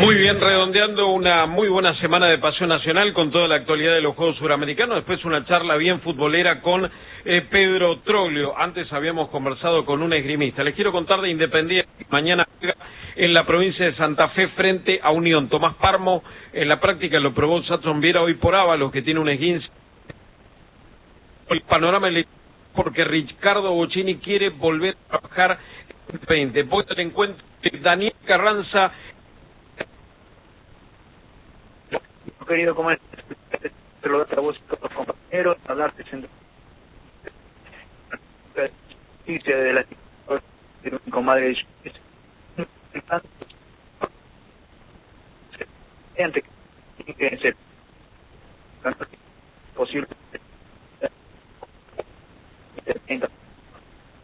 Muy bien, redondeando una muy buena semana de Paseo Nacional con toda la actualidad de los Juegos Suramericanos. Después una charla bien futbolera con Pedro Troglio. Antes habíamos conversado con un esgrimista. Les quiero contar de Independiente. Mañana juega en la provincia de Santa Fe frente a Unión. Tomás Parmo en la práctica lo probó Satson Viera hoy por Ábalos, que tiene un esguince. El panorama porque Ricardo Bocchini quiere volver a trabajar en 20. Voy al encuentro de Daniel Carranza. Querido, ¿cómo estás? Te lo doy a vos con los compañeros, hablarte de la comadre